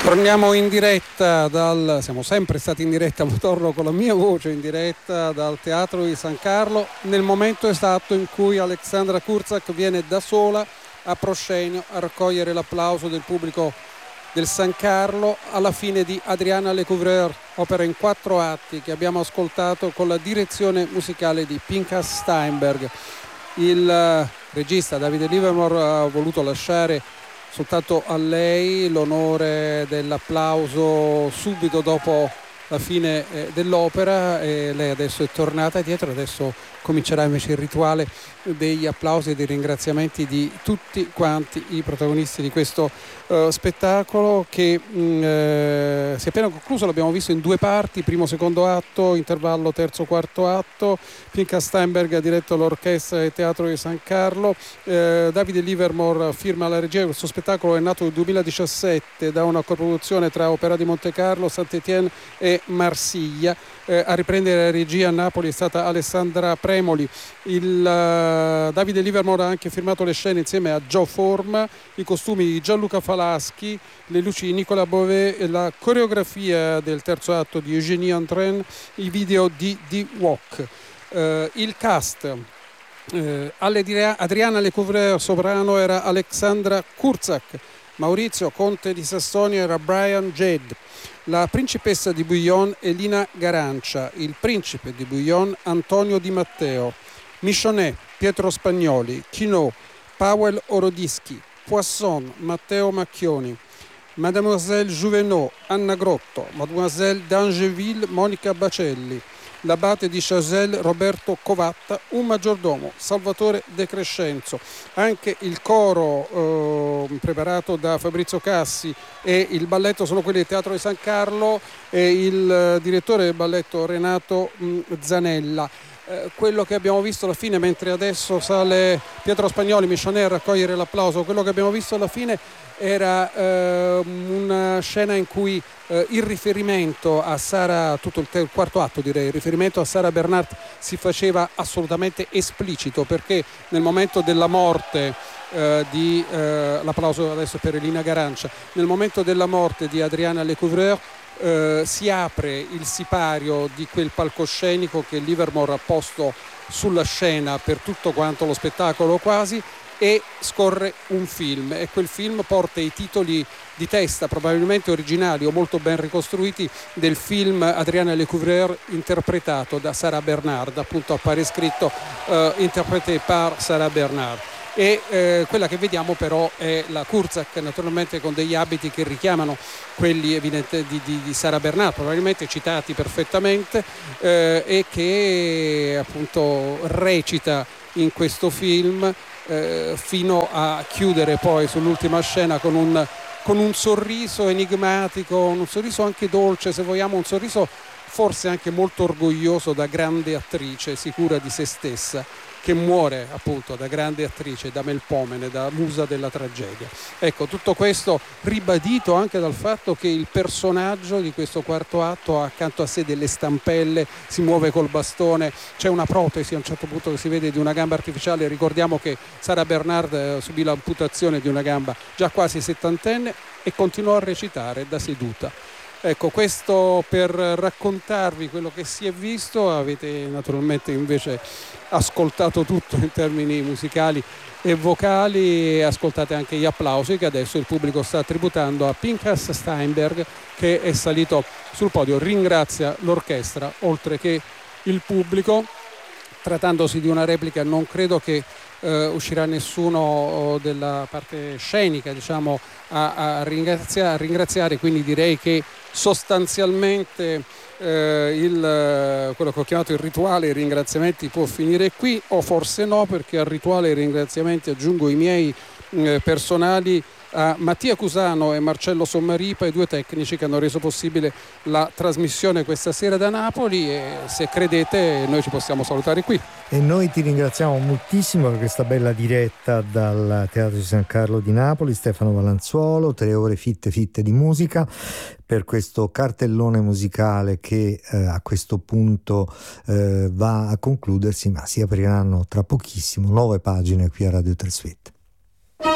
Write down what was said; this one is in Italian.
Torniamo in diretta siamo sempre stati in diretta, ma torno con la mia voce in diretta dal Teatro di San Carlo nel momento esatto in cui Alexandra Kurzak viene da sola a proscenio a raccogliere l'applauso del pubblico del San Carlo alla fine di Adriana Lecouvreur, opera in 4 atti che abbiamo ascoltato con la direzione musicale di Pinchas Steinberg. Il regista Davide Livermore ha voluto lasciare soltanto a lei l'onore dell'applauso subito dopo la fine dell'opera, e lei adesso è tornata dietro. Adesso comincerà invece il rituale degli applausi e dei ringraziamenti di tutti quanti i protagonisti di questo spettacolo che si è appena concluso. L'abbiamo visto in 2 parti, primo secondo atto, intervallo terzo quarto atto. Pinchas Steinberg ha diretto l'orchestra del Teatro di San Carlo, Davide Livermore firma la regia. Questo spettacolo è nato nel 2017 da una coproduzione tra Opera di Montecarlo, Saint-Étienne e Marsiglia. A riprendere la regia a Napoli è stata Alessandra Premoli. Davide Livermore ha anche firmato le scene insieme a Gio Forma, i costumi di Gianluca Falaschi, le luci di Nicola Beauvais, la coreografia del terzo atto di Eugénie Andren, i video di The Walk. Il cast: Adriana Lecouvreur soprano era Alexandra Kurzak, Maurizio Conte di Sassonia era Brian Jade, la principessa di Bouillon Elina Garancia, il principe di Bouillon Antonio Di Matteo, Michonnet Pietro Spagnoli, Quinault Powell Orodischi, Poisson Matteo Macchioni, Mademoiselle Jouvenot Anna Grotto, Mademoiselle d'Angeville Monica Bacelli, l'abate di Chazelle Roberto Covatta, un maggiordomo Salvatore De Crescenzo. Anche il coro preparato da Fabrizio Cassi e il balletto sono quelli del Teatro di San Carlo e il direttore del balletto Renato Zanella. Quello che abbiamo visto alla fine, mentre adesso sale Pietro Spagnoli, Michonnet a raccogliere l'applauso, quello che abbiamo visto alla fine era una scena in cui il riferimento a Sara, tutto il quarto atto direi, il riferimento a Sara Bernhardt si faceva assolutamente esplicito, perché nel momento della morte l'applauso adesso per Elina Garancia, nel momento della morte di Adriana Lecouvreur si apre il sipario di quel palcoscenico che Livermore ha posto sulla scena per tutto quanto lo spettacolo quasi, e scorre un film, e quel film porta i titoli di testa probabilmente originali o molto ben ricostruiti del film Adriana Lecouvreur interpretato da Sara Bernhardt, appunto appare scritto interprété par Sara Bernhardt. E quella che vediamo però è la Kurzak, naturalmente con degli abiti che richiamano quelli evidenti di Sara Bernhardt, probabilmente citati perfettamente, e che appunto recita in questo film fino a chiudere poi sull'ultima scena con un sorriso enigmatico, un sorriso anche dolce se vogliamo, un sorriso forse anche molto orgoglioso da grande attrice sicura di se stessa, che muore appunto da grande attrice, da Melpomene, da musa della tragedia. Ecco, tutto questo ribadito anche dal fatto che il personaggio di questo quarto atto ha accanto a sé delle stampelle, si muove col bastone, c'è una protesi a un certo punto che si vede di una gamba artificiale. Ricordiamo che Sara Bernhardt subì l'amputazione di una gamba già quasi settantenne e continuò a recitare da seduta. Ecco, questo per raccontarvi quello che si è visto. Avete naturalmente invece ascoltato tutto in termini musicali e vocali, e ascoltate anche gli applausi che adesso il pubblico sta tributando a Pinchas Steinberg, che è salito sul podio, ringrazia l'orchestra oltre che il pubblico. Trattandosi di una replica, non credo che uscirà nessuno della parte scenica, diciamo, a ringraziare, quindi direi che sostanzialmente quello che ho chiamato il rituale, i ringraziamenti, può finire qui, o forse no, perché al rituale i ringraziamenti aggiungo i miei personali a Mattia Cusano e Marcello Sommaripa, i 2 tecnici che hanno reso possibile la trasmissione questa sera da Napoli, e se credete noi ci possiamo salutare qui. E noi ti ringraziamo moltissimo per questa bella diretta dal Teatro di San Carlo di Napoli, Stefano Valanzuolo. 3 ore fitte di musica per questo cartellone musicale che a questo punto va a concludersi, ma si apriranno tra pochissimo 9 pagine qui a Radio 3 Suite.